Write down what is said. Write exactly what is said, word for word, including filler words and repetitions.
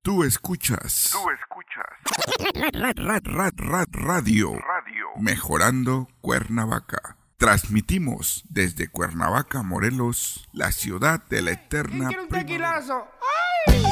Tú escuchas. Tú escuchas. Rad, rad, rad, rad, radio. Radio. Mejorando Cuernavaca. Transmitimos desde Cuernavaca, Morelos, la ciudad de la eterna ¿Quién quiere un primavera. tequilazo?